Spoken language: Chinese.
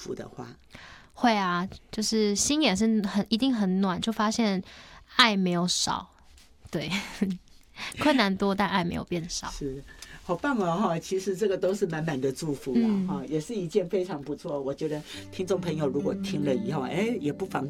福的话？ 会啊，就是心也是一定很暖，就发现爱没有少，对，困难多，但爱没有变少。 是。好棒哦哈！其实这个都是满满的祝福啦哈，也是一件非常不错。我觉得听众朋友如果听了以后，哎，也不妨